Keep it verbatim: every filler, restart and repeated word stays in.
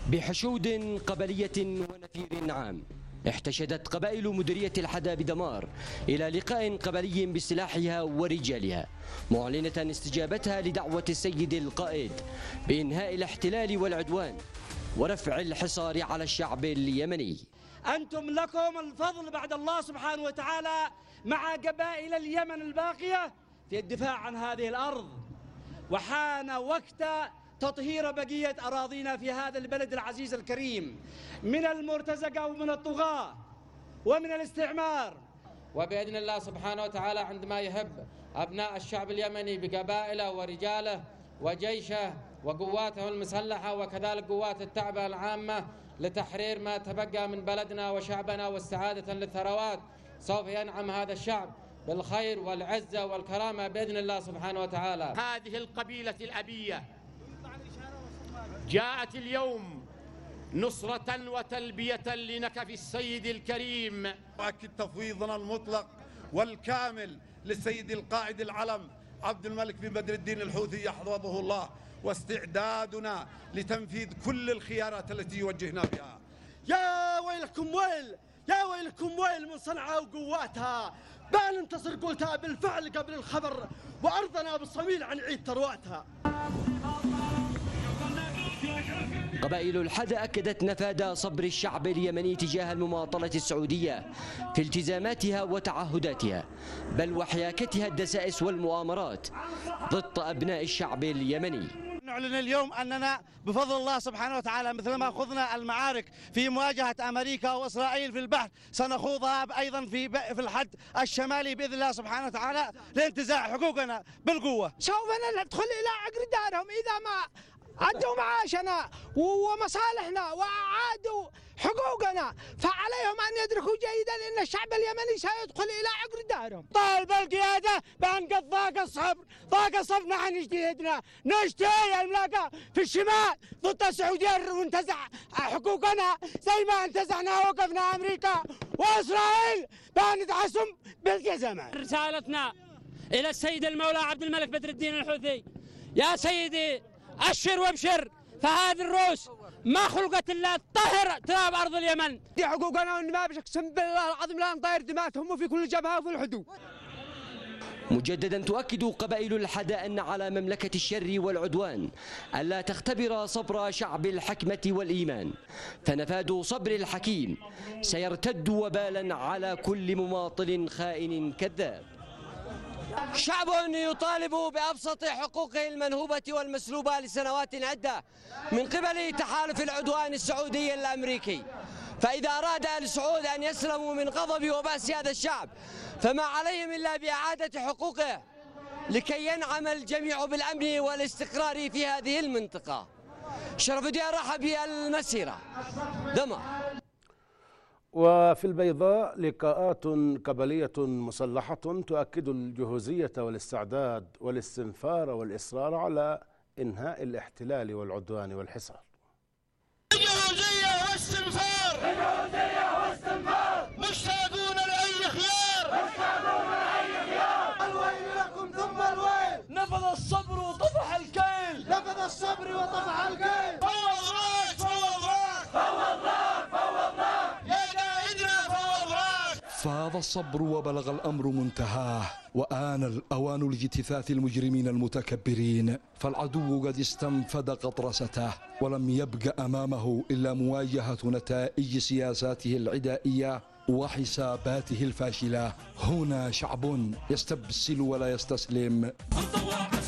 بحشود قبلية ونفير عام، احتشدت قبائل مديرية الحدا بدمار إلى لقاء قبلي بسلاحها ورجالها، معلنة استجابتها لدعوة السيد القائد بإنهاء الاحتلال والعدوان ورفع الحصار على الشعب اليمني. أنتم لكم الفضل بعد الله سبحانه وتعالى مع قبائل اليمن الباقية في الدفاع عن هذه الأرض، وحان وقت تطهير بقية أراضينا في هذا البلد العزيز الكريم من المرتزقة ومن الطغاة ومن الاستعمار. وبإذن الله سبحانه وتعالى عندما يهب أبناء الشعب اليمني بقبائله ورجاله وجيشه وقواته المسلحة وكذلك قوات التعبئة العامة لتحرير ما تبقى من بلدنا وشعبنا واستعادة للثروات، سوف ينعم هذا الشعب بالخير والعزة والكرامة بإذن الله سبحانه وتعالى. هذه القبيلة الأبية جاءت اليوم نصرة وتلبية لنكف السيد الكريم. أؤكد تفويضنا المطلق والكامل للسيد القائد العلم عبد الملك بن بدر الدين الحوثي يحفظه الله، واستعدادنا لتنفيذ كل الخيارات التي يوجهنا بها. يا ويلكم ويل، يا ويلكم ويل من صنعاء وقواتها، بان ننتصر قلتها بالفعل قبل الخبر، وأرضنا بالصميل عن عيد ثرواتها. قبائل الحدا أكدت نفاذ صبر الشعب اليمني تجاه المماطلة السعودية في التزاماتها وتعهداتها، بل وحياكتها الدسائس والمؤامرات ضد أبناء الشعب اليمني. نعلن اليوم أننا بفضل الله سبحانه وتعالى مثلما خضنا المعارك في مواجهة أمريكا وإسرائيل في البحر سنخوضها أيضا في في الحد الشمالي بإذن الله سبحانه وتعالى لانتزاع حقوقنا بالقوة. سوف ندخل إلى عقر دارهم إذا ما عدوا معاشنا ومصالحنا وأعادوا حقوقنا، فعليهم أن يدركوا جيدا أن الشعب اليمني سيدخل إلى عقر دارهم. طالب القيادة بأن قد ضاق الصبر، ضاق الصبر نحن اجتهدنا نشتهي الملاقاة في الشمال ضد السعودية وننتزع حقوقنا زي ما انتزعنا وقفنا أمريكا وإسرائيل بأن ندعسهم بالجزمة. رسالتنا إلى السيد المولى عبد الملك بدر الدين الحوثي، يا سيدي أشر وابشر، فهذه الروس ما خلقت إلا تطهر تراب أرض اليمن. دي حقوقنا وإنما بقسم بالله العظيم لا نطير دماتهم وفي كل جبهة وفي الحدود. مجددا تؤكد قبائل الحدا أن على مملكة الشر والعدوان ألا تختبر صبر شعب الحكمة والإيمان، فنفاذ صبر الحكيم سيرتد وبالا على كل مماطل خائن كذاب. شعب يطالب بأبسط حقوقه المنهوبة والمسلوبة لسنوات عدة من قبل تحالف العدوان السعودي الأمريكي، فإذا أراد السعود أن يسلموا من غضب وبأس هذا الشعب فما عليهم إلا بإعادة حقوقه لكي ينعم الجميع بالأمن والاستقرار في هذه المنطقة. شرف الدين رحبي، المسيرة دمر. وفي البيضاء لقاءات قبلية مسلحة تؤكد الجهوزية والاستعداد والاستنفار والإصرار على إنهاء الاحتلال والعدوان والحصار. الجهوزية واستنفار، الجهوزية واستنفار، مشتاقون لأي خيار، مشتاقون لأي خيار. الويل لكم ثم الويل، نفذ الصبر وطفح الكيل، نفذ الصبر وطفح الكيل. فوض راك فوض راك فوض راك فوض راك يا قائدنا فوض راك. فاض الصبر وبلغ الأمر منتهاه، وآن الأوان لاجتثاث المجرمين المتكبرين، فالعدو قد استنفد قطرسته ولم يبق أمامه إلا مواجهة نتائج سياساته العدائية وحساباته الفاشلة. هنا شعب يستبسل ولا يستسلم.